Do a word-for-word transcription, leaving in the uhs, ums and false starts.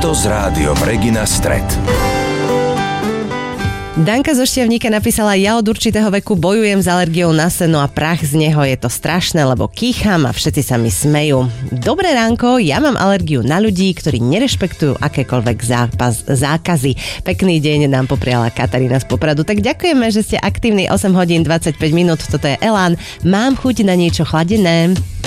Leto s rádiom Regina Stret. Danka zo Štiavníka napísala: ja od určitého veku bojujem s alergiou na seno a prach z neho. Je to strašné, lebo kýcham a všetci sa mi smejú. Dobré ránko, ja mám alergiu na ľudí, ktorí nerešpektujú akékoľvek zápas, zákazy. Pekný deň nám popriala Katarína z Popradu. Tak ďakujeme, že ste aktívni. Osem hodín dvadsaťpäť minút, toto je Elán. Mám chuť na niečo chladené.